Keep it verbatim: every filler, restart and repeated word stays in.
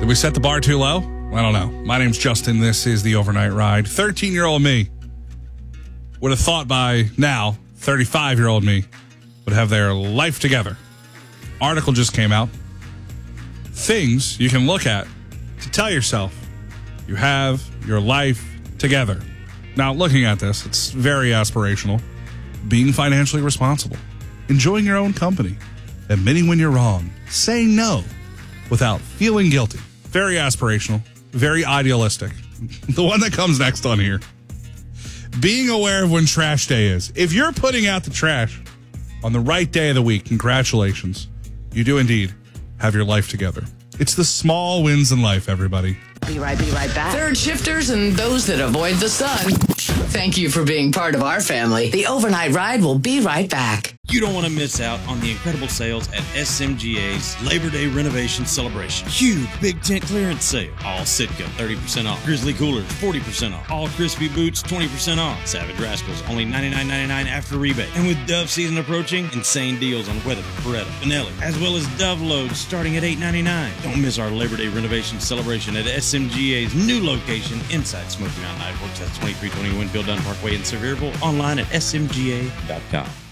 Did we set the bar too low? I don't know. My name's Justin. This is the Overnight Ride. thirteen-year-old me would have thought by now thirty-five-year-old me would have their life together. Article just came out. Things you can look at to tell yourself you have your life together. Now, looking at this, it's very aspirational. Being financially responsible. Enjoying your own company. Admitting when you're wrong. Saying no without feeling guilty. Very aspirational. Very idealistic. The one that comes next on here. Being aware of when trash day is. If you're putting out the trash on the right day of the week, congratulations. You do indeed have your life together. It's the small wins in life, everybody. Be right, be right back. Third shifters and those that avoid the sun. Thank you for being part of our family. The Overnight Ride will be right back. You don't want to miss out on the incredible sales at S M G A's Labor Day Renovation Celebration. Huge big tent clearance sale. All Sitka, thirty percent off. Grizzly Coolers, forty percent off. All Crispy Boots, twenty percent off. Savage Rascals, only ninety-nine ninety-nine after rebate. And with Dove season approaching, insane deals on Weatherford, Beretta, Benelli, as well as Dove loads starting at eight ninety-nine. Don't miss our Labor Day Renovation Celebration at S M G A's new location inside Smoky Mountain Ironworks. That's twenty-three twenty Winfield Dunn Parkway in Sevierville. Online at S M G A dot com.